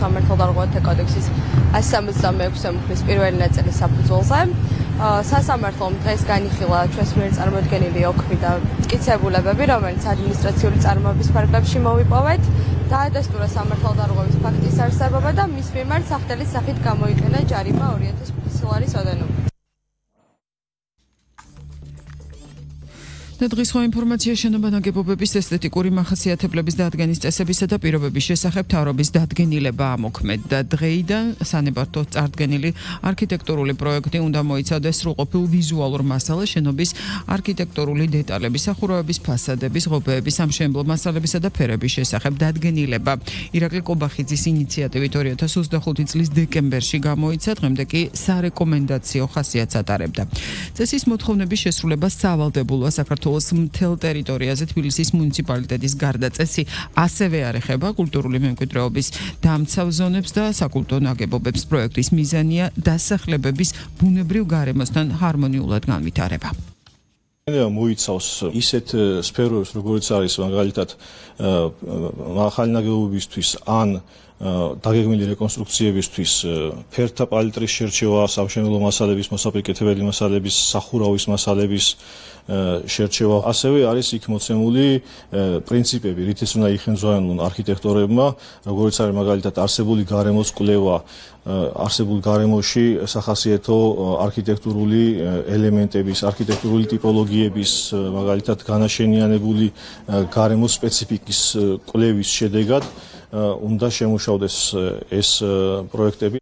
სამართალდარღვევათა კოდექსის 166 მუხლის პირველი ნაწილის საფუძველზე. სასამართლომ დღეს განიხილა ჩვენს მიერ წარმოდგენილი ოქმი და მტკიცებულებები, რომელიც ადმინისტრაციული წარმოების ფარგლებში მოვიპოვეთ. დაადასტურა სამართალდარღვევის ფაქტის არსებობა და მის მიმართ სახდელის სახით გამოიყენა ჯარიმა 2005 ლარის ოდენობით. დღის ინფორმაცია შენობა ნაგებობების ესთეტიკური მახასიათებლების დადგენის წესებისა და პირობების შესახებ მთავრობის დადგენილება ამოქმედდა. დღეიდან სანებართო წარდგენილი არქიტექტურული პროექტი უნდა მოიცავდეს სრულყოფილ ვიზუალურ მასალას, შენობის არქიტექტურული დეტალების, სახურავების, ფასადების, ღობეების, სამშენებლო მასალებისა და ფერების შესახებ დადგენილება. ირაკლი კობახიძის ინიციატივით 2025 წლის დეკემბერში გამოიცა, დღემდე კი სარეკომენდაციო ხასიათს ატარებდა. წესის მოთხოვნების შესრულება სავალდებულოა საქართველოს მთელ ტერიტორიაზე. თბილისის მუნიციპალიტეტის გარდა წესი ასევე არ ეხება კულტურული მემკვიდრეობის დამცავ ზონებს და საკულტო ნაგებობებს. პროექტის მიზანია დასახლებების ბუნებრივ გარემოსთან ჰარმონიულად განვითარება. მოიცავს ისეთ სფეროებს, როგორც არის მაგალითად ახალი ნაგებობისთვის ან დაგეგმილი რეკონსტრუქციებისთვის ფერთა პალიტრის შერჩევა, სამშენებლო მასალების, მოსაპირკეთებელი მასალების, სახურავის მასალების შერჩევა. ასევე არის იქ მოცემული პრინციპები, რითიც უნდა იხელმძღვანელონ არქიტექტორებმა, როგორც არის მაგალითად არსებული გარემოს კვლევა, არსებულ გარემოში სახასიათო არქიტექტურული ელემენტების, არქიტექტურული ტიპოლოგიების, მაგალითად განაშენიანებული გარემოს სპეციფიკის კვლევის შედეგად უნდა შემუშავდეს ეს პროექტები.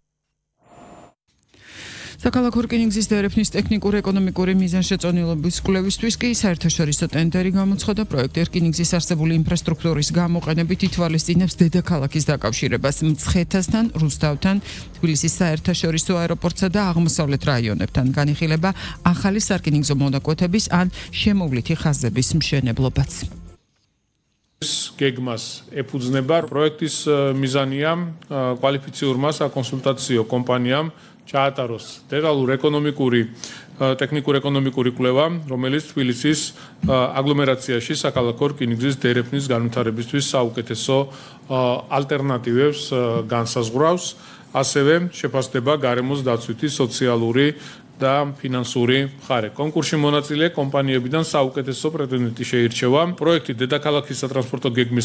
საქალაქო რკინიგზის და ერეფნის ტექნიკურ-ეკონომიკური მიზანშეწონილობის კვლევისთვის კი საერთაშორისო ტენდერი გამოცხადა. პროექტი რკინიგზის არსებული ინფრასტრუქტურის გამოყენებით ითვალისწინებს დედაქალაქის დაკავშირებას მცხეთასთან, რუსთავთან, თბილისის საერთაშორისო აეროპორტსა და აღმოსავლეთ რაიონებთან. განიხილება ახალი სარკინიგზო მონაკვეთების ან შემოვლითი ხაზების მშენებლობაც. გეგმას ეფუძნება. პროექტის მიზანია კვალიფიციურმა საკონსულტაციო კომპანიამ ჩაატაროს დეტალურ-ეკონომიკური, ტექნიკურ-ეკონომიკური კვლევა, რომელიც თბილისის აგლომერაციაში საქალაქო რკინიგზის და ერეფნის განვითარებისთვის საუკეთესო ალტერნატივებს განსაზღვრავს. ასევე შეფასდება გარემოს დაცვითი, სოციალური და ფინანსური მხარე. კონკურსში მონაწილე კომპანიებიდან საუკეთესო პრეტენდენტი შეირჩევა. პროექტი დედაქალაქის სატრანსპორტო გეგმის